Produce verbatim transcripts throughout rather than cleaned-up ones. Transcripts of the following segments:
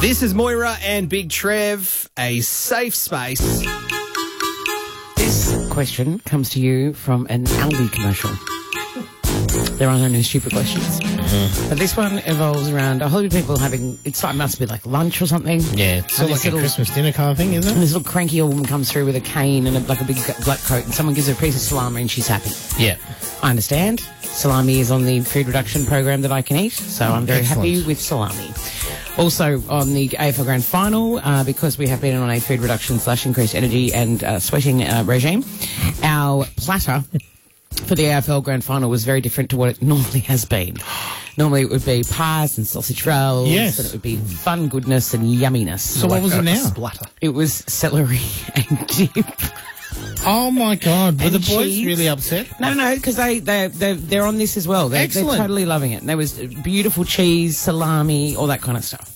This is Moira and Big Trev, a safe space. This question comes to you from an Aldi commercial. There are no stupid questions. Mm-hmm. But this one evolves around a whole heap of people having, it's like, must be like lunch or something. Yeah, it's sort of like a little, Christmas dinner kind of thing, isn't it? And this little cranky old woman comes through with a cane and a, like a big black coat, and someone gives her a piece of salami and she's happy. Yeah. I understand. Salami is on the food reduction program that I can eat, so I'm very Excellent. happy with salami. Also, on the A F L Grand Final, uh, because we have been on a food reduction slash increased energy and uh, sweating uh, regime, our platter for the A F L Grand Final was very different to what it normally has been. Normally it would be pies and sausage rolls, Yes. and it would be fun goodness and yumminess. So what was it now? Splatter. It was celery and dip. Oh, my God. Were And the boys cheese. really upset? No, no, no, because they, they, they, they're on this as well. They, they're Excellent. totally loving it. And there was beautiful cheese, salami, all that kind of stuff.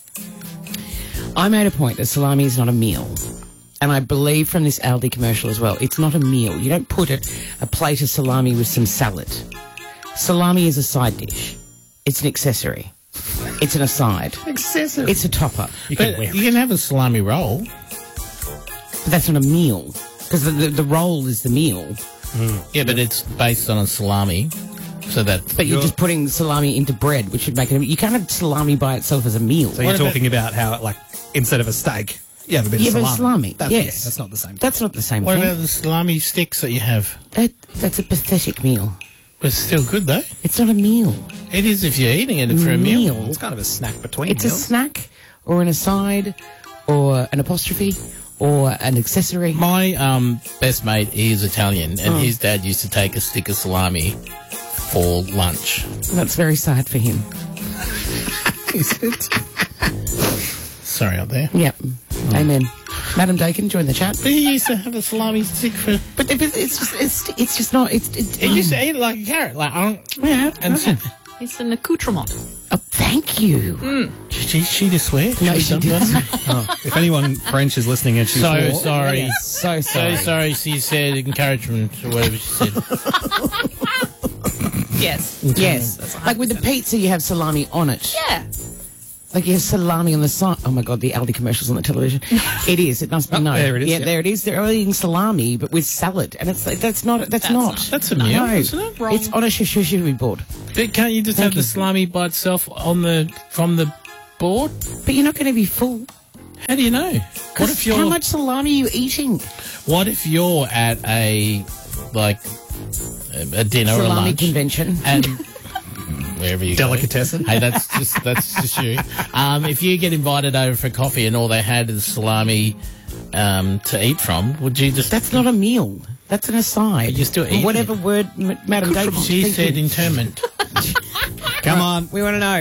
I made a point that salami is not a meal. And I believe from this Aldi commercial as well, it's not a meal. You don't put a, a plate of salami with some salad. Salami is a side dish. It's an accessory. It's an aside. Accessory. It's a topper. You can, you can have a salami roll. But that's not a meal. Because the, the, the roll is the meal. Yeah, but it's based on a salami. So that... But you're, you're just putting salami into bread, which would make it... You can't have salami by itself as a meal. So you're What about- talking about how, like, instead of a steak, you have a bit You of have a salami. salami, That's, yes. yeah, that's not the same. That's not the same What thing. about the salami sticks that you have? That, that's a pathetic meal. It's still good, though. It's not a meal. It is if you're eating it for a meal. It's kind of a snack between It's a meals. snack or an aside or an apostrophe or an accessory. My um, best mate is Italian, and Oh. his dad used to take a stick of salami for lunch. That's very sad for him. Is it? Sorry out there. Yep. Amen. Madam Dakin, join the chat. But he used to have a salami stick for... But if it's, it's just it's, it's just not... It's, it's, He used to eat it like a carrot. Like, um, yeah, and okay. so, It's an accoutrement. Oh, thank you. she, she just swear. No, she didn't. Oh, if anyone French is listening and she's So four, sorry. So So sorry. sorry she said encouragement or whatever she said. Yes. Yes. Like with the pizza, you have salami on it. Yeah. Like you have salami on the side. Oh my God, the Aldi commercials on the television. It is. It must be Oh, no. there it is, Yeah, yeah. there it is. They're eating salami, but with salad, and it's like that's not. That's, That's not. not. That's a meal, No, isn't it? Wrong. it's on a charcuterie board. But can't you just Thank have the you. salami by itself on the from the board? But you're not going to be full. How do you know? What 'Cause if you're how much salami are you eating? What if you're at a like a, a dinner or a Salami lunch convention. and wherever you go. Delicatessen. Hey, that's just that's just you. Um, if you get invited over for coffee and all they had is salami um, to eat from, would you just? That's not a meal. That's an aside. But you're still eating Whatever it. word, M- Madam Dakin. She thank said you. interment. Come on. We want to know.